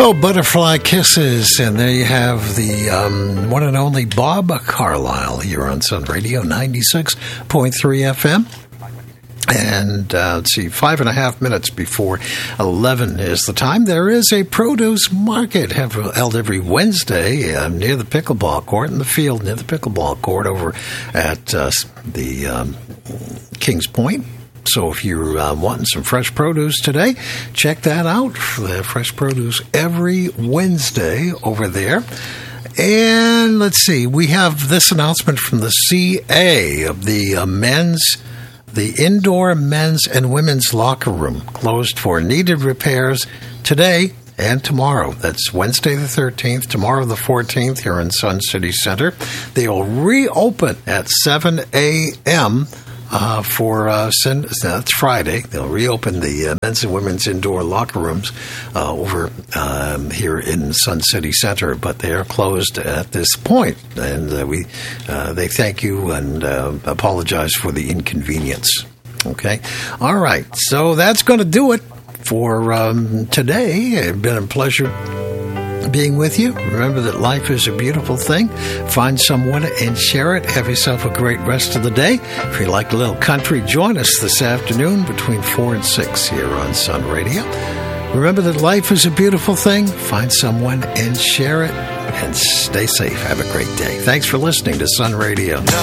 Oh, Butterfly Kisses. And there you have the one and only Bob Carlisle here on Sun Radio 96.3 FM. And let's see, 5.5 minutes before 11 is the time. There is a produce market held every Wednesday near the pickleball court, in the field near the pickleball court over at the Kings Point. So if you're wanting some fresh produce today, check that out. They have fresh produce every Wednesday over there. And let's see, we have this announcement from the CA of the indoor men's and women's locker room closed for needed repairs today and tomorrow. That's Wednesday the 13th, tomorrow the 14th here in Sun City Center. They will reopen at 7 a.m. That's Friday. They'll reopen the men's and women's indoor locker rooms over here in Sun City Center, but they are closed at this point. And they thank you and apologize for the inconvenience. Okay? All right. So that's going to do it for today. It's been a pleasure being with you. Remember that life is a beautiful thing. Find someone and share it. Have yourself a great rest of the day. If you like a little country, join us this afternoon between 4 and 6 here on Sun Radio. Remember that life is a beautiful thing. Find someone and share it. And stay safe. Have a great day. Thanks for listening to Sun Radio.